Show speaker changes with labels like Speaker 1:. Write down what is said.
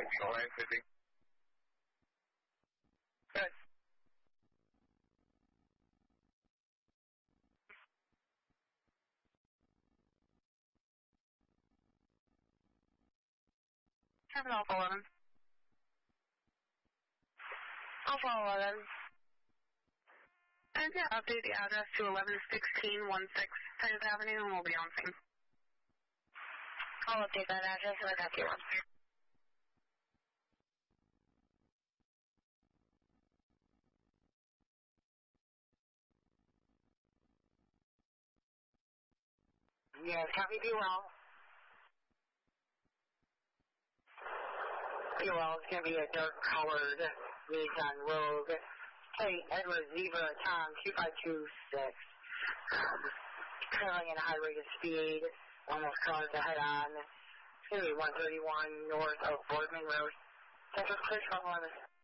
Speaker 1: Atlantic City. Good.
Speaker 2: Have Alpha 11. Alpha 11. And yeah, update the address to 111616 10th Avenue and we'll be on scene. I'll update that address and I'll have you on.
Speaker 3: Yes, copy, be well. Be well, it's going to be a dark-colored Nissan Rogue. Hey, Edward Zebra Tom 2526. Currently in a high rate of speed, almost caused a head-on. It's going to be 131 north of Boardman Road. Central Church 11.